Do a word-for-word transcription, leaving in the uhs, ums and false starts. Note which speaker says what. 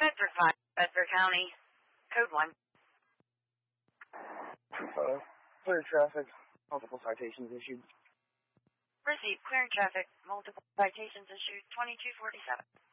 Speaker 1: Bedford five, Bedford County, code one.
Speaker 2: Uh, clear traffic, multiple citations issued.
Speaker 1: Received, clearing traffic, multiple citations issued, twenty-two forty-seven.